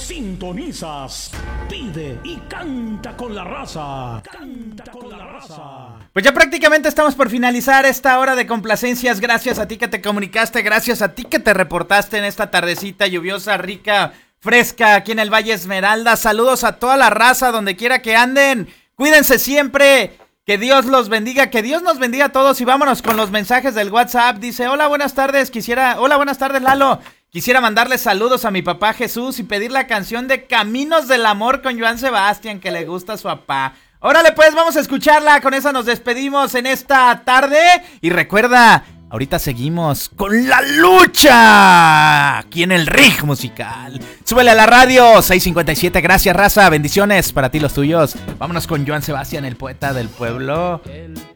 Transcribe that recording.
Sintonizas, pide y canta con la raza. Canta con la raza. Pues ya prácticamente estamos por finalizar esta hora de complacencias. Gracias a ti que te comunicaste, gracias a ti que te reportaste en esta tardecita lluviosa, rica, fresca, aquí en el Valle Esmeralda. Saludos a toda la raza, donde quiera que anden. Cuídense siempre. Que Dios los bendiga, que Dios nos bendiga a todos. Y vámonos con los mensajes del WhatsApp. Dice, hola, buenas tardes, hola, buenas tardes, Lalo. Quisiera mandarle saludos a mi papá Jesús y pedir la canción de Caminos del Amor con Joan Sebastián, que le gusta a su papá. Órale pues, vamos a escucharla, con esa nos despedimos en esta tarde. Y recuerda, ahorita seguimos con la lucha aquí en el Rig Musical. Súbele a la radio, 657, gracias raza, bendiciones para ti los tuyos. Vámonos con Joan Sebastián, el poeta del pueblo.